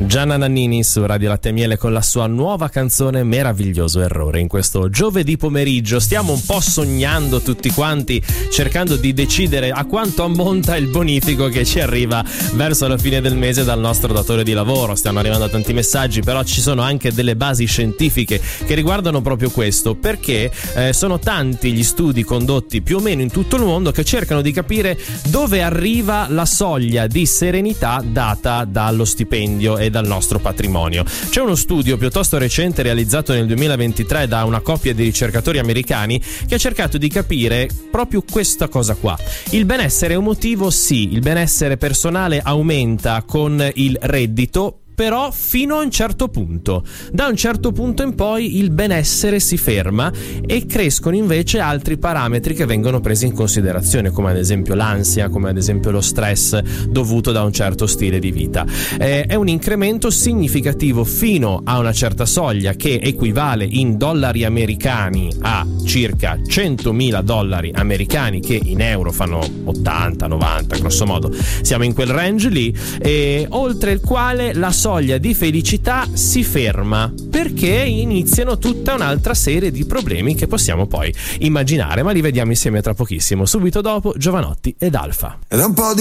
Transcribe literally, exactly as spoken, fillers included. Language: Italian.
Gianna Nannini su Radio Latte e Miele con la sua nuova canzone Meraviglioso Errore. In questo giovedì pomeriggio stiamo un po' sognando tutti quanti, cercando di decidere a quanto ammonta il bonifico che ci arriva verso la fine del mese dal nostro datore di lavoro. Stanno arrivando tanti messaggi, però ci sono anche delle basi scientifiche che riguardano proprio questo, perché eh, sono tanti gli studi condotti più o meno in tutto il mondo che cercano di capire dove arriva la soglia di serenità data dallo stipendio e dal nostro patrimonio. C'è uno studio piuttosto recente realizzato nel duemilaventitré da una coppia di ricercatori americani che ha cercato di capire proprio questa cosa qua. Il benessere emotivo sì, il benessere personale aumenta con il reddito, però fino a un certo punto. Da un certo punto in poi il benessere si ferma e crescono invece altri parametri che vengono presi in considerazione, come ad esempio l'ansia, come ad esempio lo stress dovuto da un certo stile di vita. Eh, è un incremento significativo fino a una certa soglia che equivale in dollari americani a circa centomila dollari americani, che in euro fanno ottanta novanta grosso modo. Siamo in quel range lì, e oltre il quale la soglia di felicità si ferma, perché iniziano tutta un'altra serie di problemi che possiamo poi immaginare, ma li vediamo insieme tra pochissimo. Subito dopo Giovanotti ed Alfa. Ed è un po' di